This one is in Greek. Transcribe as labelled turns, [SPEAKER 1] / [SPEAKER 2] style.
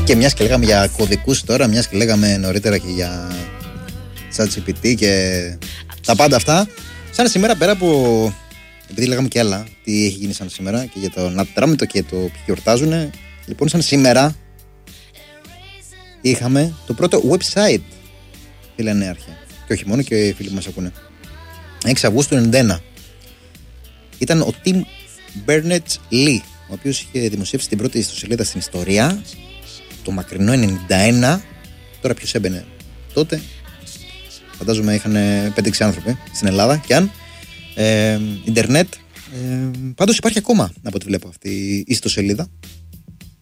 [SPEAKER 1] Και μιας και λέγαμε για κωδικούς τώρα, μιας και λέγαμε νωρίτερα και για ChatGPT και τα πάντα αυτά, σαν σήμερα πέρα από. Επειδή λέγαμε και άλλα, τι έχει γίνει σαν σήμερα και για το Νατράμιτο και το ποιοι γιορτάζουν. Λοιπόν, σαν σήμερα είχαμε το πρώτο website, φίλε νέαρχε. Και όχι μόνο, και οι φίλοι που μας ακούνε. 6 Αυγούστου 1991. Ήταν ο Tim Berners-Lee, ο οποίος είχε δημοσιεύσει την πρώτη ιστοσελίδα στην ιστορία, το μακρινό 91. Τώρα ποιος έμπαινε τότε? Φαντάζομαι είχαν 5-6 άνθρωποι στην Ελλάδα και αν. Ιντερνετ. Πάντως υπάρχει ακόμα, από ό,τι βλέπω, αυτή η ιστοσελίδα.